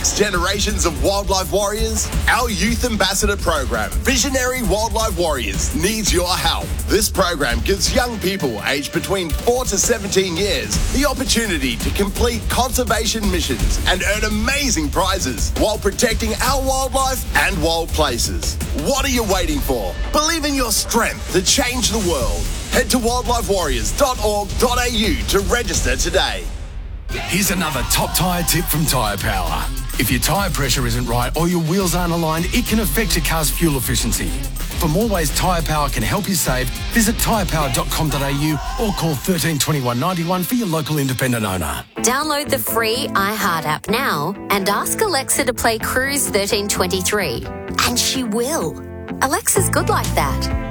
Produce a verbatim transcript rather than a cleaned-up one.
next generations of wildlife warriors? Our Youth Ambassador program, Visionary Wildlife Warriors, needs your help. This program gives young people aged between four to seventeen years the opportunity to complete conservation missions and earn amazing prizes while protecting our wildlife and wild places. What are you waiting for? Believe in your strength to change the world. Head to wildlife warriors dot org dot a u to register today. Here's another top tyre tip from Tyre Power. If your tyre pressure isn't right or your wheels aren't aligned, it can affect your car's fuel efficiency. For more ways Tyre Power can help you save, visit tyre power dot com dot a u or call one three two one, nine one for your local independent owner. Download the free iHeart app now and ask Alexa to play Cruise thirteen twenty-three. And she will. Alexa's good like that.